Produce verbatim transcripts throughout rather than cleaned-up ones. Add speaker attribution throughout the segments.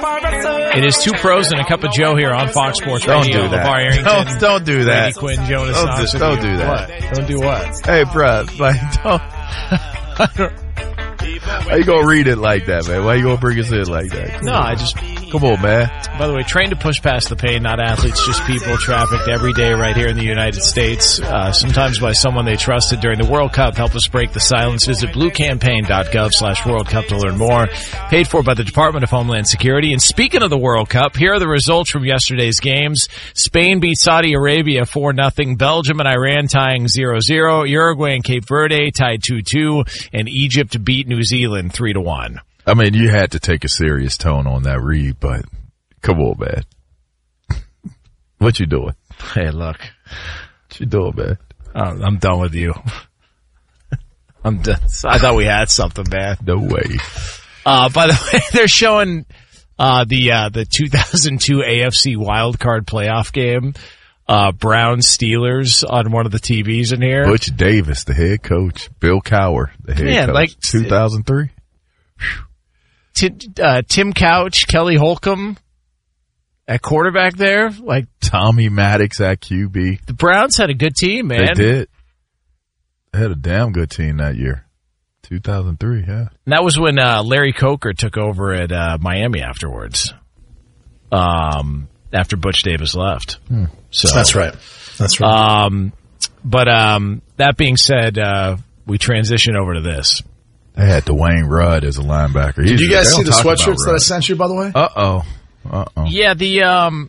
Speaker 1: It is Two Pros and a Cup of Joe here on Fox Sports
Speaker 2: Don't
Speaker 1: Radio.
Speaker 2: do that.
Speaker 1: LeVar Arrington,
Speaker 2: Don't, don't do that.
Speaker 1: Randy Quinn, Jonas
Speaker 2: Don't,
Speaker 1: Thompson.
Speaker 2: don't do that.
Speaker 1: What? Don't do what?
Speaker 2: Hey, bruh, like, don't. Why you gonna read it like that, man? Why you gonna bring us in like that? Come
Speaker 1: No,
Speaker 2: on.
Speaker 1: I just...
Speaker 2: Come on, man.
Speaker 1: By the way, trained to push past the pain, not athletes, just people trafficked every day right here in the United States, uh, sometimes by someone they trusted during the World Cup. Help us break the silence. Visit bluecampaign.gov slash World Cup to learn more. Paid for by the Department of Homeland Security. And speaking of the World Cup, here are the results from yesterday's games. Spain beat Saudi Arabia four nothing. Belgium and Iran tying zero zero. Uruguay and Cape Verde tied two two. And Egypt beat New Zealand three to one.
Speaker 2: I mean, you had to take a serious tone on that read, but come on, man. What you doing?
Speaker 1: Hey, look.
Speaker 2: What you doing, man?
Speaker 1: Oh, I'm done with you. I'm done. I thought we had something, man.
Speaker 2: No way.
Speaker 1: Uh, by the way, they're showing, uh, the, uh, the two thousand two A F C wildcard playoff game, uh, Browns Steelers on one of the T Vs in here.
Speaker 2: Butch Davis, the head coach. Bill Cowher, the head
Speaker 1: Man,
Speaker 2: coach.
Speaker 1: like-
Speaker 2: two thousand three.
Speaker 1: Tim, uh, Tim Couch, Kelly Holcomb at quarterback there. Like,
Speaker 2: Tommy Maddox at Q B.
Speaker 1: the Browns had a good team, man.
Speaker 2: They did. They had a damn good team that year. two thousand three, yeah.
Speaker 1: And that was when, uh, Larry Coker took over at, uh, Miami afterwards. Um, after Butch Davis left.
Speaker 2: Hmm.
Speaker 1: So
Speaker 3: That's right. That's right.
Speaker 1: Um, but, um, that being said, uh, we transition over to this.
Speaker 2: They had Dwayne Rudd as a linebacker.
Speaker 3: Did
Speaker 2: He's-
Speaker 3: you guys
Speaker 2: they
Speaker 3: see
Speaker 2: don't
Speaker 3: the
Speaker 2: talk about
Speaker 3: sweatshirts that I
Speaker 2: Rudd.
Speaker 3: sent you, by the way?
Speaker 2: Uh-oh. Uh-oh.
Speaker 1: Yeah, the, um,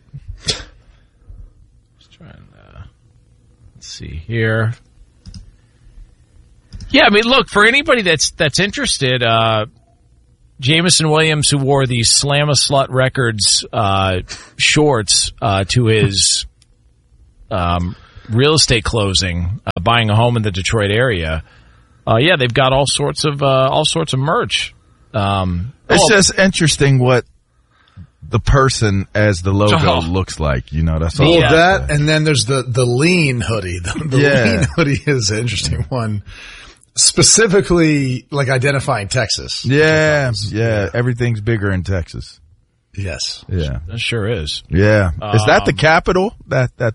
Speaker 1: just trying to, let's see here. Yeah, I mean, look, for anybody that's, that's interested, uh, Jameson Williams, who wore the Slam-A-Slut Records, uh, shorts, uh, to his, um, real estate closing, uh, buying a home in the Detroit area. Uh, yeah, they've got all sorts of, uh, all sorts of merch. Um,
Speaker 2: It's
Speaker 1: oh,
Speaker 2: just interesting what the person as the logo
Speaker 1: Oh.
Speaker 2: looks like. You know, that's all.
Speaker 3: Well,
Speaker 1: Yeah.
Speaker 3: that, and then there's the, the lean hoodie. The, the
Speaker 2: Yeah.
Speaker 3: lean hoodie is an interesting one. Specifically, like identifying Texas.
Speaker 2: Yeah, yeah. Everything's bigger in Texas.
Speaker 3: Yes.
Speaker 2: Yeah,
Speaker 1: that sure is.
Speaker 2: yeah. Is that the
Speaker 1: Um,
Speaker 2: capital? That that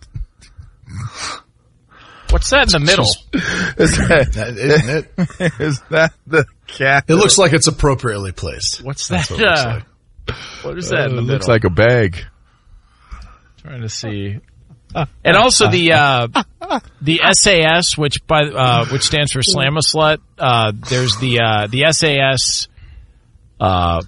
Speaker 1: What's that in the middle?
Speaker 2: is that,
Speaker 3: That- Isn't it?
Speaker 2: is that the
Speaker 3: It
Speaker 2: capital?
Speaker 3: looks like it's appropriately placed.
Speaker 1: What's
Speaker 3: That's
Speaker 1: that?
Speaker 3: what it looks
Speaker 1: uh,
Speaker 3: like.
Speaker 1: What is that in the
Speaker 2: It
Speaker 1: middle?
Speaker 2: looks like a bag.
Speaker 1: Trying to see. And also the uh, the S A S, which by uh, which stands for Slam-A-Slut. Uh, there's the uh, the S A S uh,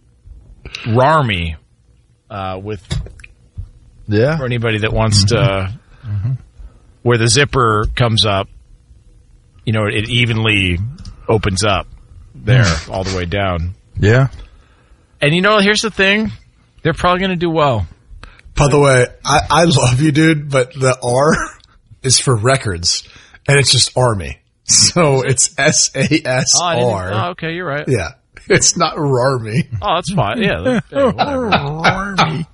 Speaker 1: Rarmy uh, with
Speaker 2: Yeah.
Speaker 1: for anybody that wants to, where the zipper comes up. You know, it evenly opens up there all the way down.
Speaker 2: Yeah.
Speaker 1: And you know, here's the thing: they're probably going to do well.
Speaker 3: By the way, I, I love you, dude, but the R is for records, and it's just Army. So it's S A S
Speaker 1: Oh, I didn't-
Speaker 3: R.
Speaker 1: oh, okay, you're right.
Speaker 3: Yeah. It's not Rarmy.
Speaker 1: Oh, that's fine. Yeah, that- hey, whatever.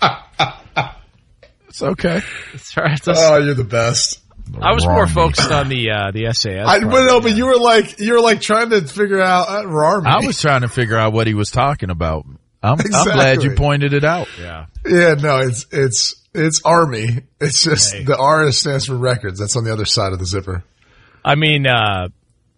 Speaker 2: It's okay.
Speaker 1: That's all right. That's-
Speaker 3: Oh, you're the best.
Speaker 1: I was more
Speaker 2: Rarmy.
Speaker 1: focused on the uh, the S A S.
Speaker 3: I,
Speaker 1: part,
Speaker 3: but no, but
Speaker 1: yeah.
Speaker 3: you were like, you were like trying to figure out uh, Rarmy.
Speaker 2: I was trying to figure out what he was talking about. I'm, I'm
Speaker 3: Exactly.
Speaker 2: glad you pointed it out.
Speaker 1: Yeah.
Speaker 3: Yeah, no, it's, it's, it's Army. It's just,
Speaker 1: Hey.
Speaker 3: the R stands for records. That's on the other side of the zipper.
Speaker 1: I mean, uh,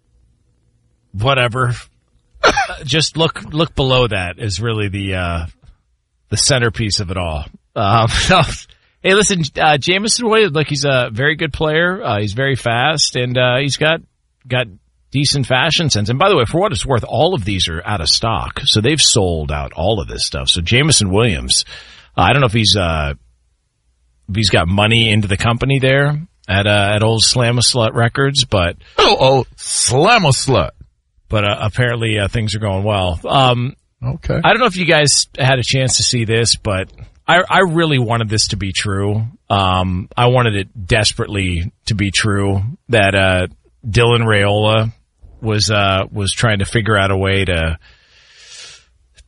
Speaker 1: whatever. Uh, Just look look below that is really the uh, the centerpiece of it all. Um, no. Hey, listen, uh, Jameson Williams, look, he's a very good player. Uh, he's very fast, and uh, he's got got decent fashion sense. And by the way, for what it's worth, all of these are out of stock, so they've sold out all of this stuff. So Jameson Williams, uh, I don't know if he's uh, if he's got money into the company there at uh, at old Slam-A-Slut Records, but
Speaker 2: Oh, oh, slam a slut.
Speaker 1: but uh, apparently uh, things are going well. Um,
Speaker 2: Okay.
Speaker 1: I don't know if you guys had a chance to see this, but I, I really wanted this to be true. Um, I wanted it desperately to be true that uh, Dylan Raiola was uh, was trying to figure out a way to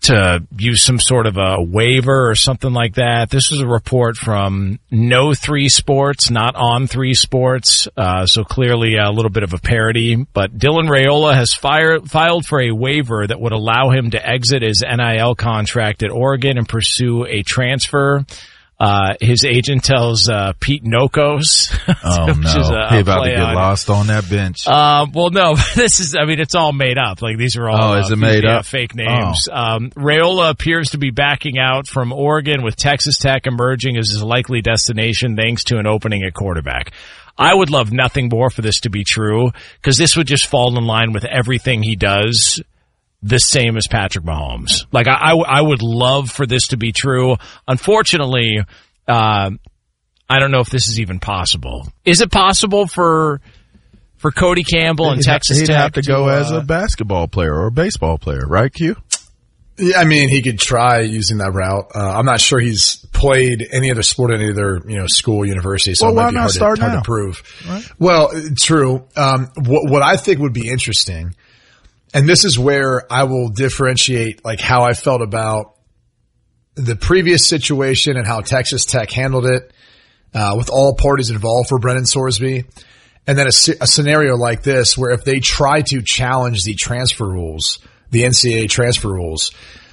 Speaker 1: to use some sort of a waiver or something like that. This was a report from No three Sports, not On three Sports, uh, so clearly a little bit of a parody. But Dylan Raiola has fire, filed for a waiver that would allow him to exit his N I L contract at Oregon and pursue a transfer. Uh, his agent tells, uh, Pete Nokos.
Speaker 2: Oh,
Speaker 1: which
Speaker 2: no.
Speaker 1: Is a,
Speaker 2: he
Speaker 1: a
Speaker 2: about to
Speaker 1: play
Speaker 2: get
Speaker 1: on,
Speaker 2: lost on that bench.
Speaker 1: Uh, well, no, this is, I mean, it's all made up. Like, these are all
Speaker 2: oh, is
Speaker 1: uh,
Speaker 2: it made
Speaker 1: yeah,
Speaker 2: up?
Speaker 1: fake names. Oh. Um, Raiola appears to be backing out from Oregon, with Texas Tech emerging as his likely destination thanks to an opening at quarterback. I would love nothing more for this to be true, because this would just fall in line with everything he does, the same as Patrick Mahomes. Like, I, I, I would love for this to be true. Unfortunately, uh, I don't know if this is even possible. Is it possible for for Cody Campbell and
Speaker 2: he'd
Speaker 1: Texas
Speaker 2: Tech? He'd
Speaker 1: Tech
Speaker 2: have to, to go
Speaker 1: uh,
Speaker 2: as a basketball player or a baseball player, right, Q?
Speaker 3: Yeah, I mean, he could try using that route. Uh, I'm not sure he's played any other sport at any other, you know, school, university, so
Speaker 2: well,
Speaker 3: it might
Speaker 2: why
Speaker 3: be
Speaker 2: not
Speaker 3: hard,
Speaker 2: start
Speaker 3: to, hard
Speaker 2: now?
Speaker 3: to prove.
Speaker 2: Right.
Speaker 3: Well, true. Um, what, what I think would be interesting, and this is where I will differentiate like how I felt about the previous situation and how Texas Tech handled it, uh, with all parties involved for Brennan Sorsby. And then a, a scenario like this where if they try to challenge the transfer rules, the N C double A transfer rules,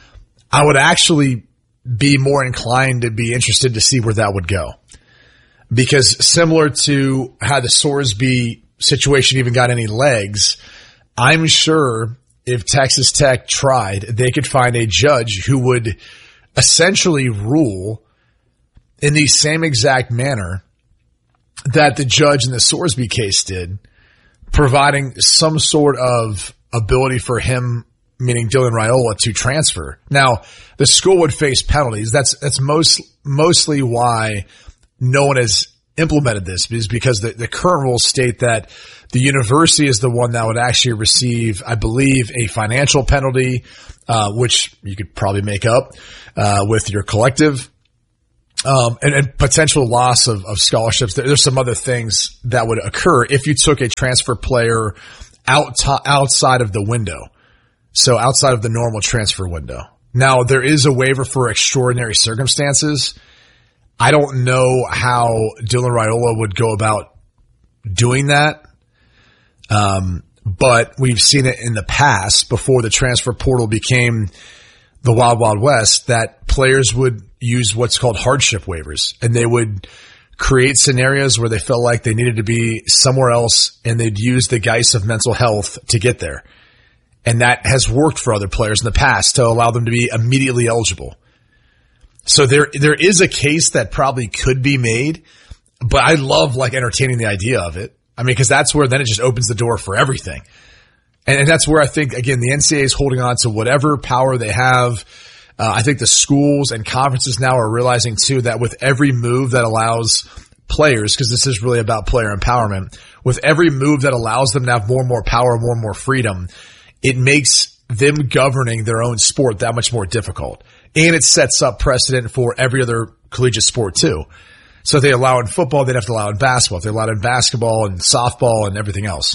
Speaker 3: I would actually be more inclined to be interested to see where that would go. Because similar to how the Sorsby situation even got any legs, I'm sure if Texas Tech tried, they could find a judge who would essentially rule in the same exact manner that the judge in the Sorsby case did, providing some sort of ability for him, meaning Dylan Raiola, to transfer. Now, the school would face penalties. That's that's most mostly why no one has implemented this, is because the, the current rules state that the university is the one that would actually receive, I believe, a financial penalty, uh, which you could probably make up uh, with your collective. Um, and, and potential loss of, of scholarships. There's some other things that would occur if you took a transfer player out to, outside of the window. So outside of the normal transfer window. Now, there is a waiver for extraordinary circumstances. I don't know how Dylan Raiola would go about doing that. Um, but we've seen it in the past before the transfer portal became the Wild Wild West, that players would use what's called hardship waivers, and they would create scenarios where they felt like they needed to be somewhere else, and they'd use the guise of mental health to get there. And that has worked for other players in the past to allow them to be immediately eligible. So there, there is a case that probably could be made, but I love like entertaining the idea of it. I mean, cause that's where then it just opens the door for everything. And, and that's where I think, again, the N C double A is holding on to whatever power they have. Uh, I think the schools and conferences now are realizing too that with every move that allows players, because this is really about player empowerment, with every move that allows them to have more and more power, more and more freedom, it makes them governing their own sport that much more difficult. And it sets up precedent for every other collegiate sport too. So if they allow in football, they'd have to allow in basketball. If they allow in basketball and softball and everything else.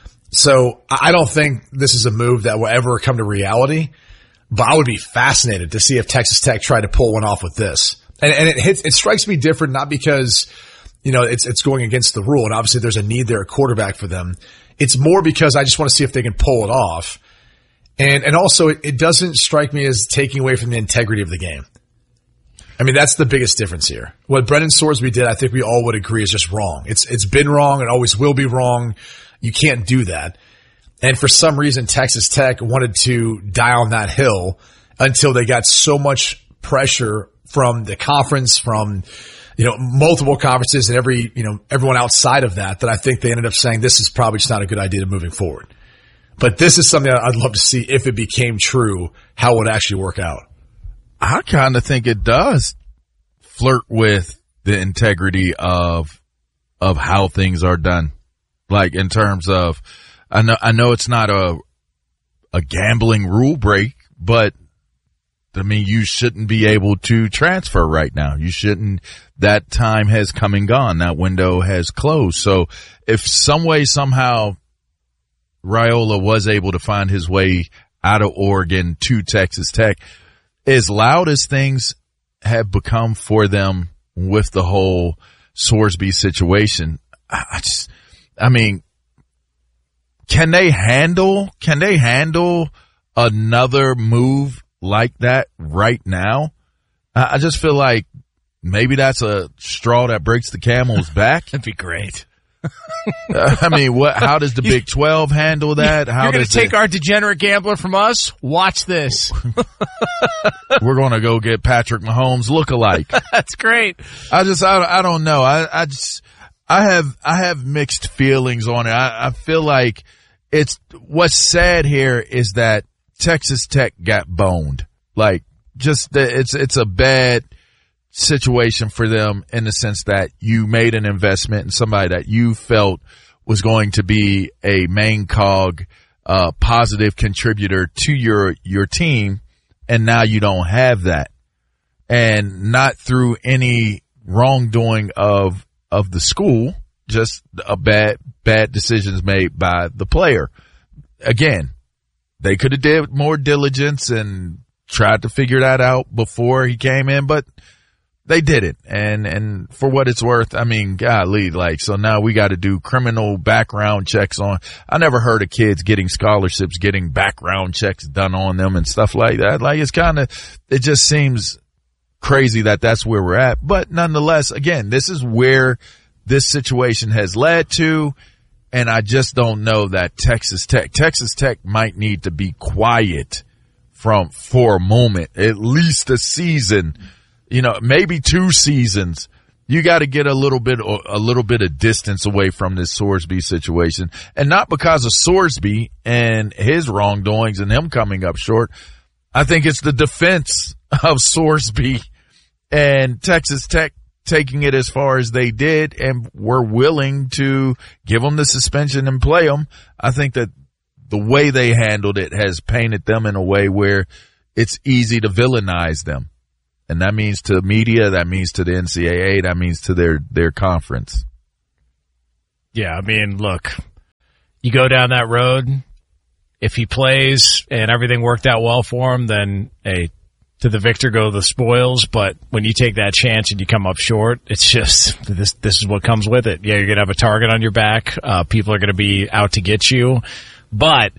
Speaker 3: So I don't think this is a move that will ever come to reality, but I would be fascinated to see if Texas Tech tried to pull one off with this. And, and it hits, it strikes me different, not because, you know, it's, it's going against the rule. And obviously there's a need there, a quarterback for them. It's more because I just want to see if they can pull it off. And, and also it, it doesn't strike me as taking away from the integrity of the game. I mean, that's the biggest difference here. What Brennan Sorsby did, I think we all would agree, is just wrong. It's, it's been wrong and always will be wrong. You can't do that. And for some reason, Texas Tech wanted to die on that hill until they got so much pressure from the conference, from, you know, multiple conferences and every, you know, everyone outside of that, that I think they ended up saying this is probably just not a good idea to moving forward. But this is something I'd love to see if it became true, how it would actually work out.
Speaker 2: I kind of think it does flirt with the integrity of, of how things are done. Like in terms of, I know, I know it's not a, a gambling rule break, but I mean, you shouldn't be able to transfer right now. You shouldn't, that time has come and gone. That window has closed. So if some way, somehow Raiola was able to find his way out of Oregon to Texas Tech. As loud as things have become for them with the whole Sorsby situation, I just, I mean, can they handle, can they handle another move like that right now? I just feel like maybe that's a straw that breaks the camel's back.
Speaker 1: That'd be great.
Speaker 2: uh, I mean, what? How does the Big twelve handle that? How
Speaker 1: You're going
Speaker 2: does
Speaker 1: to take
Speaker 2: it,
Speaker 1: our degenerate gambler from us? Watch this.
Speaker 2: We're going to go get Patrick Mahomes look-alike.
Speaker 1: That's great.
Speaker 2: I just, I, I don't know. I, I just, I have, I have mixed feelings on it. I, I feel like it's, what's sad here is that Texas Tech got boned. Like, just, it's, it's a bad situation for them in the sense that you made an investment in somebody that you felt was going to be a main cog, uh, positive contributor to your, your team. And now you don't have that, and not through any wrongdoing of, of the school, just a bad, bad decisions made by the player. Again, they could have did more diligence and tried to figure that out before he came in, but they didn't. And, and for what it's worth, I mean, golly, like, so now we got to do criminal background checks on, I never heard of kids getting scholarships, getting background checks done on them and stuff like that. Like, it's kind of, it just seems crazy that that's where we're at. But nonetheless, again, this is where this situation has led to. And I just don't know that Texas Tech, Texas Tech might need to be quiet from, for a moment, at least a season. You know, maybe two seasons. You got to get a little bit, a little bit of distance away from this Sorsby situation, and not because of Sorsby and his wrongdoings and him coming up short. I think it's the defense of Sorsby and Texas Tech taking it as far as they did and were willing to give them the suspension and play them. I think that the way they handled it has painted them in a way where it's easy to villainize them. And that means to media, that means to the N C double A, that means to their, their conference.
Speaker 1: Yeah, I mean, look, you go down that road, if he plays and everything worked out well for him, then, hey, to the victor go the spoils. But when you take that chance and you come up short, it's just, this this is what comes with it. Yeah, you're going to have a target on your back. Uh, people are going to be out to get you. But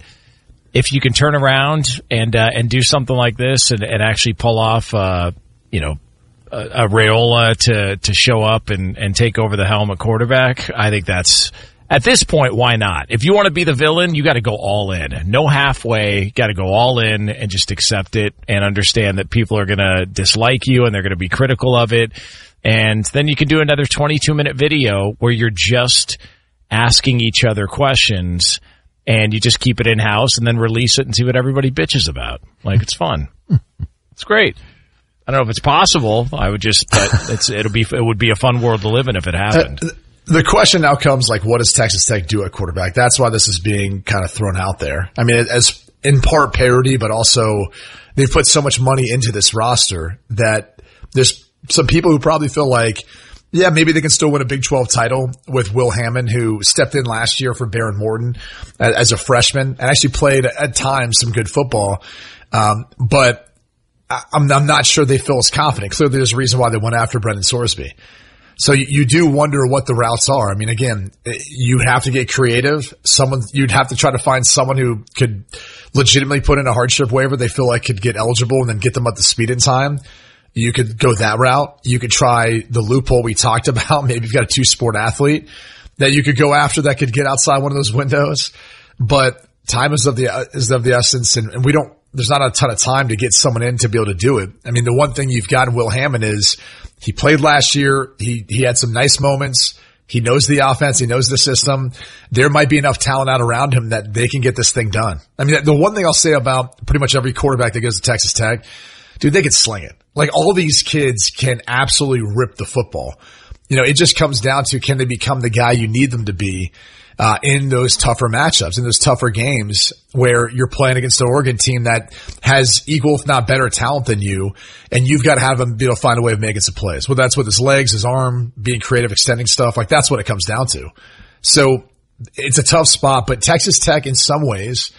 Speaker 1: if you can turn around and uh, and do something like this and, and actually pull off, uh, you know, a, a Raiola to to show up and, and take over the helm at quarterback, I think that's, at this point, why not? If you want to be the villain, you got to go all in. No halfway. Got to go all in and just accept it and understand that people are going to dislike you and they're going to be critical of it. And then you can do another twenty-two minute video where you're just asking each other questions and you just keep it in house and then release it and see what everybody bitches about. Like, it's fun. It's great. I don't know if it's possible. I would just, but it's, it'll be, it would be a fun world to live in if it happened.
Speaker 3: Uh, The question now comes, like, what does Texas Tech do at quarterback? That's why this is being kind of thrown out there. I mean, as in part parody, but also they've put so much money into this roster that there's some people who probably feel like, yeah, maybe they can still win a Big twelve title with Will Hammond, who stepped in last year for Baron Morton as a freshman and actually played at times some good football. Um, but I'm, I'm not sure they feel as confident. Clearly there's a reason why they went after Brendan Sorsby. So you, you do wonder what the routes are. I mean, again, you have to get creative. Someone, you'd have to try to find someone who could legitimately put in a hardship waiver they feel like could get eligible and then get them up to speed in time. You could go that route. You could try the loophole we talked about. Maybe you've got a two sport athlete that you could go after that could get outside one of those windows. But time is of the, is of the essence, and, and we don't, there's not a ton of time to get someone in to be able to do it. I mean, the one thing you've got in Will Hammond is he played last year. He, he had some nice moments. He knows the offense. He knows the system. There might be enough talent out around him that they can get this thing done. I mean, the one thing I'll say about pretty much every quarterback that goes to Texas Tech, dude, they can sling it. Like, all these kids can absolutely rip the football. You know, it just comes down to, can they become the guy you need them to be Uh, in those tougher matchups, in those tougher games where you're playing against an Oregon team that has equal, if not better, talent than you, and you've got to have them be able to find a way of making some plays. Well, that's with his legs, his arm, being creative, extending stuff. Like, that's what it comes down to. So it's a tough spot, but Texas Tech, in some ways,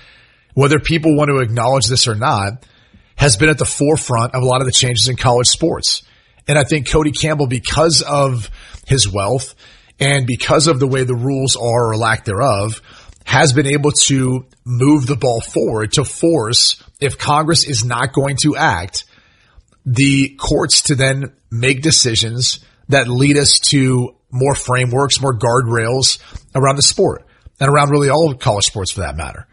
Speaker 3: whether people want to acknowledge this or not, has been at the forefront of a lot of the changes in college sports. And I think Cody Campbell, because of his wealth and because of the way the rules are or lack thereof, has been able to move the ball forward to force, if Congress is not going to act, the courts to then make decisions that lead us to more frameworks, more guardrails around the sport and around really all college sports for that matter.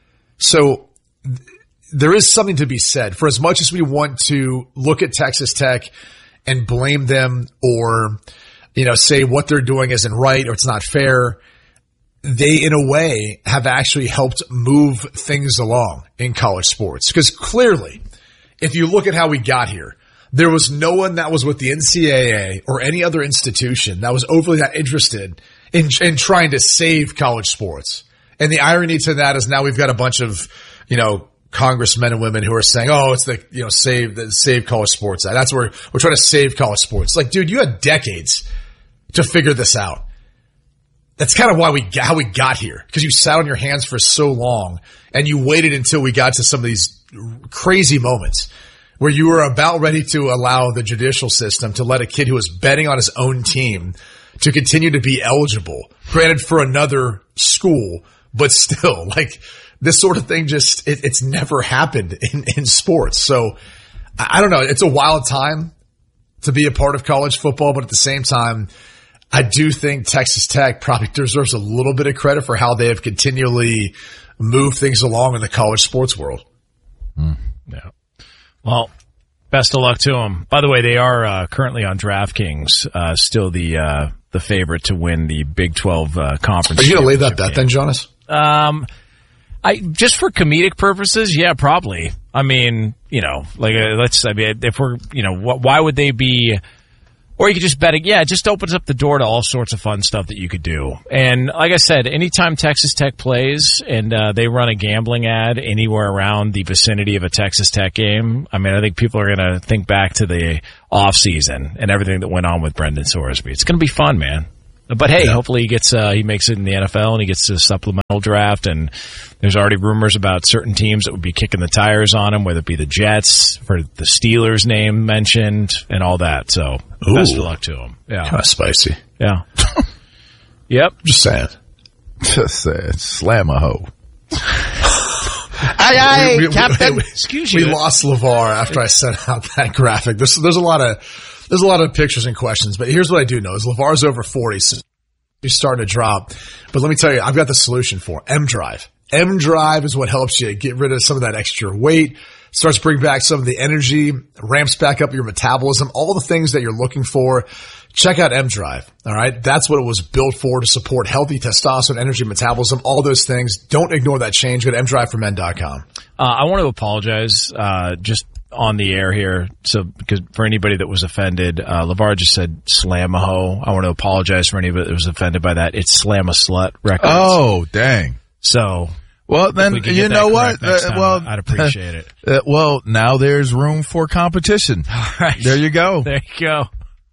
Speaker 3: So th- there is something to be said for as much as we want to look at Texas Tech and blame them or, you know, say what they're doing isn't right or it's not fair. They, in a way, have actually helped move things along in college sports. Because clearly, if you look at how we got here, there was no one that was with the N C double A or any other institution that was overly that interested in, in trying to save college sports. And the irony to that is now we've got a bunch of, you know, congressmen and women who are saying, oh, it's the, you know, save the save college sports. That's where we're trying to save college sports. Like, dude, you had decades to figure this out. That's kind of why we got, how we got here, because you sat on your hands for so long and you waited until we got to some of these crazy moments where you were about ready to allow the judicial system to let a kid who was betting on his own team to continue to be eligible, granted for another school, but still, like, this sort of thing just, it, it's never happened in, in sports. So I, I don't know. It's a wild time to be a part of college football, but at the same time, I do think Texas Tech probably deserves a little bit of credit for how they have continually moved things along in the college sports world.
Speaker 1: Mm, yeah. Well, best of luck to them. By the way, they are uh, currently on DraftKings, uh, still the uh, the favorite to win the Big twelve uh, conference.
Speaker 3: Are you going to lay that bet then, Jonas?
Speaker 1: Um, I just for comedic purposes, yeah, probably. I mean, you know, like uh, let's. I mean, if we're, you know, wh- why would they be? Or you could just bet it. Yeah, it just opens up the door to all sorts of fun stuff that you could do. And like I said, anytime Texas Tech plays and uh, they run a gambling ad anywhere around the vicinity of a Texas Tech game, I mean, I think people are going to think back to the off season and everything that went on with Brendan Sorsby. It's going to be fun, man. But hey, yeah. hopefully he gets uh, he makes it in the N F L and he gets a supplemental draft. And there's already rumors about certain teams that would be kicking the tires on him, whether it be the Jets, for the Steelers name mentioned, and all that. So Ooh. best of luck to him. Yeah,
Speaker 3: kind of spicy.
Speaker 1: Yeah. Yep.
Speaker 3: Just saying.
Speaker 2: Just saying. Slam a hoe.
Speaker 1: Aye, aye, we, we, Captain.
Speaker 3: We,
Speaker 1: Excuse
Speaker 3: we
Speaker 1: you.
Speaker 3: We lost LeVar after I sent out that graphic. There's there's a lot of. There's a lot of pictures and questions, but here's what I do know is LeVar's over forty, so he's starting to drop. But let me tell you, I've got the solution for M Drive. M Drive is what helps you get rid of some of that extra weight, starts to bring back some of the energy, ramps back up your metabolism, all the things that you're looking for. Check out M Drive. All right. That's what it was built for, to support healthy testosterone, energy, metabolism, all those things. Don't ignore that change. Go to m drive for men dot com.
Speaker 1: Uh, I want to apologize, uh, just on the air here. So, because for anybody that was offended, uh, LeVar just said slam a hoe. I want to apologize for anybody that was offended by that. It's Slam a Slut Records.
Speaker 2: Oh, dang.
Speaker 1: So,
Speaker 2: well, then, we you know what? Uh,
Speaker 1: time,
Speaker 2: well,
Speaker 1: I'd appreciate it.
Speaker 2: Uh, well, now there's room for competition.
Speaker 1: All right.
Speaker 2: There you go.
Speaker 1: There you go.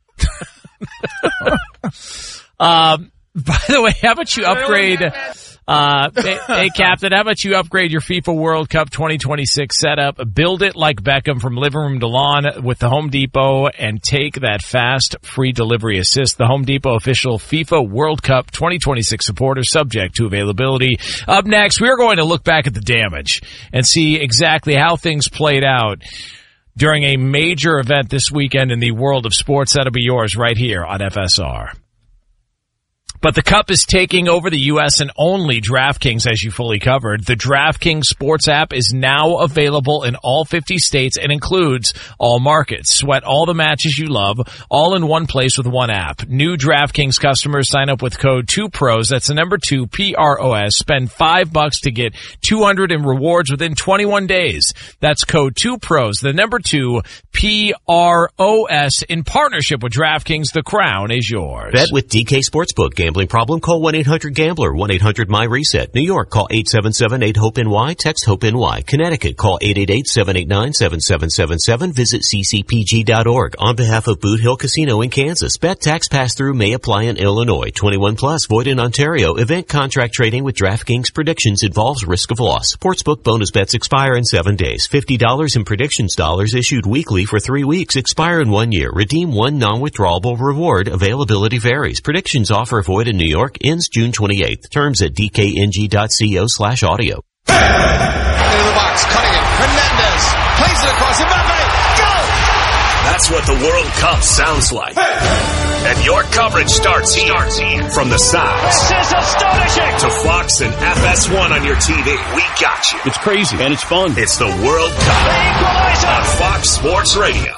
Speaker 1: um, by the way, how about you upgrade, uh, hey, hey, Captain, how about you upgrade your FIFA World Cup twenty twenty-six setup, build it like Beckham from living room to lawn with the Home Depot, and take that fast, free delivery assist. The Home Depot official FIFA World Cup twenty twenty-six supporter, subject to availability. Up next, we are going to look back at the damage and see exactly how things played out during a major event this weekend in the world of sports. That'll be yours right here on F S R. But the Cup is taking over the U S and only DraftKings, as you fully covered. The DraftKings Sports app is now available in all fifty states and includes all markets. Sweat all the matches you love, all in one place with one app. New DraftKings customers sign up with code two pros. That's the number two, P R O S. Spend five bucks to get two hundred in rewards within twenty-one days. That's code two pros, the number two, P R O S. In partnership with DraftKings, the crown is yours.
Speaker 4: Bet with D K Sportsbook. Gambling gambling problem, call one eight hundred gambler, one eight hundred my reset. New York, call eight seven seven eight hope N Y, text HOPE-NY. Connecticut, call eight eight eight seven eight nine seven seven seven seven. Visit c c p g dot org. On behalf of Boot Hill Casino in Kansas, bet tax pass-through may apply in Illinois. twenty-one plus, void in Ontario. Event contract trading with DraftKings predictions involves risk of loss. Sportsbook bonus bets expire in seven days. fifty dollars in predictions dollars issued weekly for three weeks. Expire in one year. Redeem one non-withdrawable reward. Availability varies. Predictions offer void in New York. Ends June twenty-eighth. Terms at d k n g dot co slash audio.
Speaker 5: Into the box, cutting it. Hernandez plays it across. Mbappe, go!
Speaker 6: That's what the World Cup sounds like. And your coverage starts here. Starts here. From the sound.
Speaker 7: This is astonishing.
Speaker 6: To Fox and F S one on your T V. We got you.
Speaker 7: It's crazy and it's fun.
Speaker 6: It's the World Cup on Fox Sports Radio.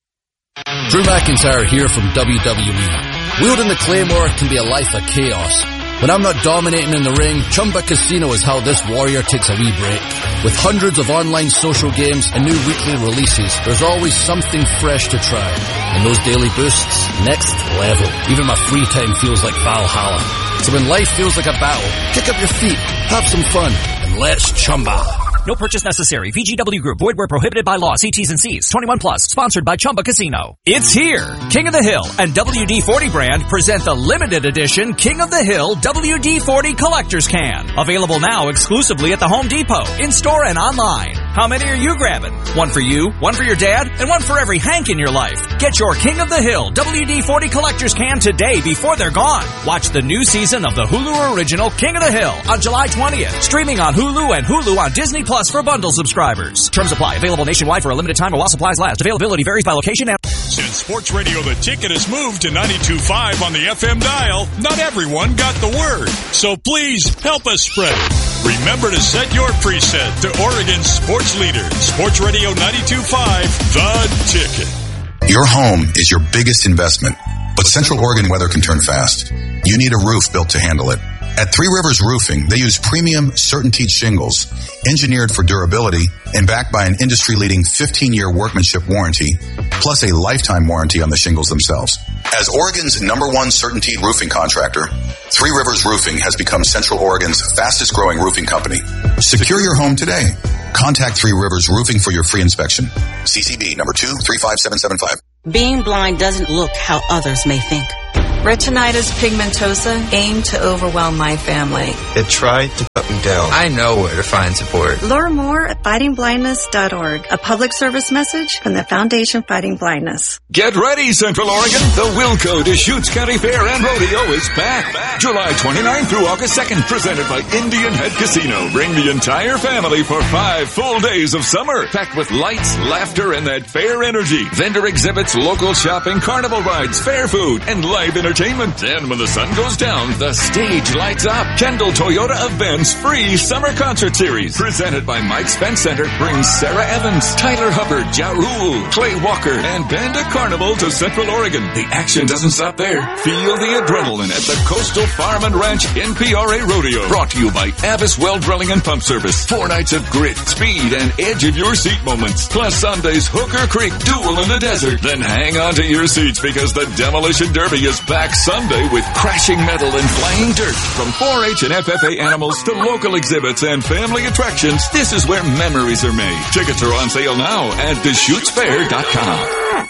Speaker 8: Drew McIntyre here from W W E. Wielding the Claymore can be a life of chaos. When I'm not dominating in the ring, Chumba Casino is how this warrior takes a wee break. With hundreds of online social games and new weekly releases, there's always something fresh to try. And those daily boosts, next level. Even my free time feels like Valhalla. So when life feels like a battle, kick up your feet, have some fun, and let's Chumba.
Speaker 9: No purchase necessary. V G W Group. Void where prohibited by law. See T's and C's. twenty-one plus. Sponsored by Chumba Casino. It's here. King of the Hill and W D forty brand present the limited edition King of the Hill W D forty Collector's Can. Available now exclusively at the Home Depot, in-store and online. How many are you grabbing? One for you, one for your dad, and one for every Hank in your life. Get your King of the Hill W D forty Collector's Can today before they're gone. Watch the new season of the Hulu original King of the Hill on July twentieth. Streaming on Hulu and Hulu on Disney Plus for bundle subscribers. Terms apply. Available nationwide for a limited time while supplies last. Availability varies by location and...
Speaker 10: Since Sports Radio The Ticket has moved to ninety-two point five on the F M dial, not everyone got the word. So please help us spread it. Remember to set your preset to Oregon's sports leader, Sports Radio ninety-two point five, The Ticket.
Speaker 11: Your home is your biggest investment, but Central Oregon weather can turn fast. You need a roof built to handle it. At Three Rivers Roofing, they use premium CertainTeed shingles, engineered for durability and backed by an industry-leading fifteen-year workmanship warranty, plus a lifetime warranty on the shingles themselves. As Oregon's number one CertainTeed roofing contractor, Three Rivers Roofing has become Central Oregon's fastest-growing roofing company. Secure your home today. Contact Three Rivers Roofing for your free inspection. C C B number two three five seven seven five.
Speaker 12: Being blind doesn't look how others may think. Retinitis pigmentosa aimed to overwhelm my family.
Speaker 13: It tried to cut me down. I know where to find support.
Speaker 14: Learn more at fighting blindness dot org. A public service message from the Foundation Fighting Blindness.
Speaker 15: Get ready, Central Oregon. The Wilco Deschutes County Fair and Rodeo is back. back. July twenty-ninth through August second, presented by Indian Head Casino. Bring the entire family for five full days of summer, packed with lights, laughter, and that fair energy. Vendor exhibits, local shopping, carnival rides, fair food, and live entertainment. And when the sun goes down, the stage lights up. Kendall Toyota Events free summer concert series, presented by Mike Spence Center, brings Sarah Evans, Tyler Hubbard, Ja Rule, Clay Walker, and Bandit Carnival to Central Oregon. The action doesn't stop there. Feel the adrenaline at the Coastal Farm and Ranch N P R A Rodeo. Brought to you by Avis Well Drilling and Pump Service. Four nights of grit, speed, and edge of your seat moments. Plus Sunday's Hooker Creek Duel in the Desert. Then hang on to your seats because the Demolition Derby is back Sunday with crashing metal and flying dirt. From four H and F F A animals to local exhibits and family attractions, this is where memories are made. Tickets are on sale now at Deschutes Fair dot com.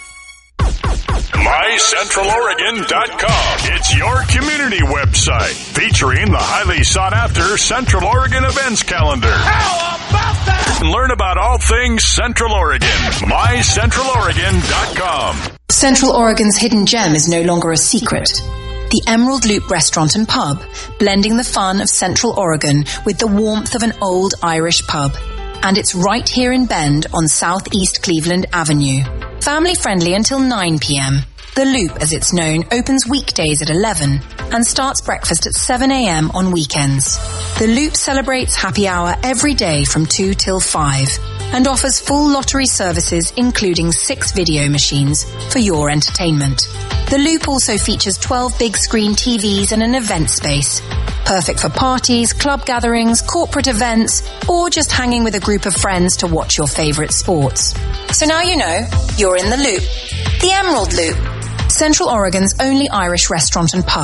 Speaker 10: my central oregon dot com. It's your community website featuring the highly sought-after Central Oregon events calendar.
Speaker 5: How about that?
Speaker 10: Learn about all things Central Oregon. my central oregon dot com.
Speaker 16: Central Oregon's hidden gem is no longer a secret. The Emerald Loop Restaurant and Pub, blending the fun of Central Oregon with the warmth of an old Irish pub. And it's right here in Bend on Southeast Cleveland Avenue. Family friendly until nine p.m. The Loop, as it's known, opens weekdays at eleven and starts breakfast at seven a.m. on weekends. The Loop celebrates happy hour every day from two till five and offers full lottery services including six video machines for your entertainment. The Loop also features twelve big screen T Vs and an event space, perfect for parties, club gatherings, corporate events, or just hanging with a group of friends to watch your favorite sports. So now you know, you're in the Loop. The Emerald Loop. Central Oregon's only Irish restaurant and pub,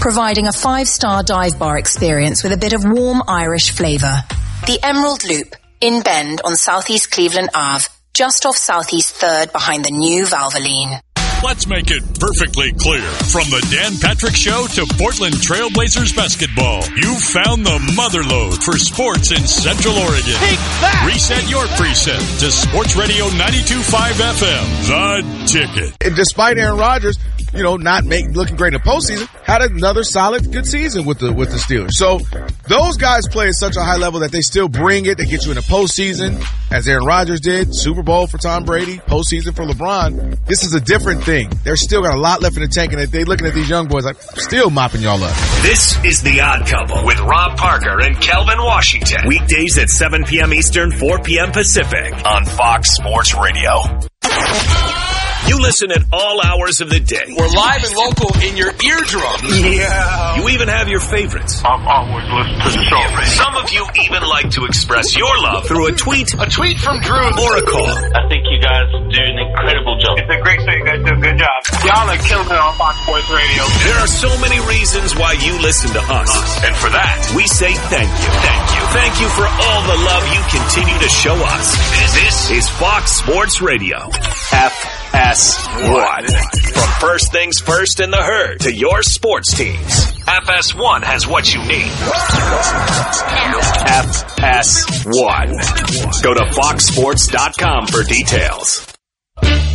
Speaker 16: providing a five-star dive bar experience with a bit of warm Irish flavour. The Emerald Loop, in Bend on Southeast Cleveland Avenue, just off Southeast third behind the new Valvoline.
Speaker 10: Let's make it perfectly clear. From the Dan Patrick Show to Portland Trailblazers basketball, you found the motherlode for sports in Central Oregon.
Speaker 5: Take that!
Speaker 10: Reset your preset to Sports Radio ninety-two point five F M, The Ticket.
Speaker 17: And despite Aaron Rodgers, you know, not make, looking great in the postseason, had another solid, good season with the with the Steelers. So those guys play at such a high level that they still bring it. They get you in the postseason, as Aaron Rodgers did, Super Bowl for Tom Brady, postseason for LeBron. This is a different thing. They're still got a lot left in the tank, and they looking at these young boys like, still mopping y'all up.
Speaker 6: This is The Odd Couple with Rob Parker and Kelvin Washington. Weekdays at seven p.m. Eastern, four p.m. Pacific on Fox Sports Radio. You listen at all hours of the day.
Speaker 5: We're live and local in your eardrums.
Speaker 6: Yeah. You even have your favorites.
Speaker 18: I've always listened to the show.
Speaker 6: Some of you even like to express your love through a tweet,
Speaker 18: a tweet from Drew,
Speaker 6: or a call.
Speaker 18: I think you guys do an incredible job. It's a great show. You guys do a good job. Y'all are killing it on Fox Sports Radio.
Speaker 6: There are so many reasons why you listen to us. And for that, we say thank you. Thank you. Thank you for all the love you continue to show us. This is Fox Sports Radio. F S one. From first things first in the herd to your sports teams, F S one has what you need. F S one. Go to fox sports dot com for details.